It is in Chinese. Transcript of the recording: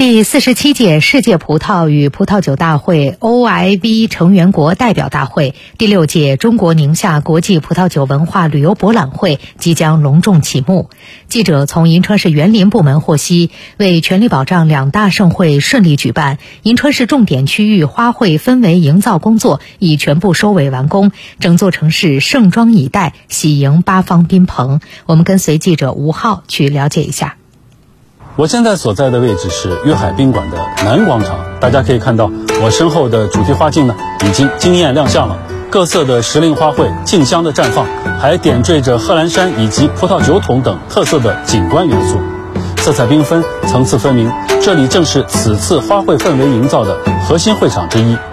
第47届世界葡萄与葡萄酒大会 OIV 成员国代表大会、第6届中国宁夏国际葡萄酒文化旅游博览会即将隆重启幕。记者从银川市园林部门获悉，为全力保障两大盛会顺利举办，银川市重点区域花卉氛围营造工作已全部收尾完工，整座城市盛装以待，喜迎八方宾朋。我们跟随记者吴浩去了解一下。 我现在所在的位置是粤海宾馆的南广场，大家可以看到我身后的主题花镜呢已经惊艳亮相了，各色的时令花卉竞相的绽放，还点缀着贺兰山以及葡萄酒桶等特色的景观元素，色彩缤纷，层次分明，这里正是此次花卉氛围营造的核心会场之一。